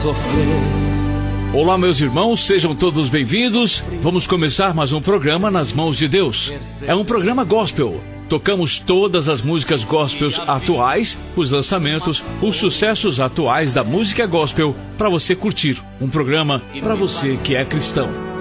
sofrer. Olá, meus irmãos, sejam todos bem-vindos. Vamos começar mais um programa Nas Mãos de Deus. É um programa gospel. Tocamos todas as músicas gospels atuais, os lançamentos, os sucessos atuais da música gospel para você curtir. Um programa para você que é cristão.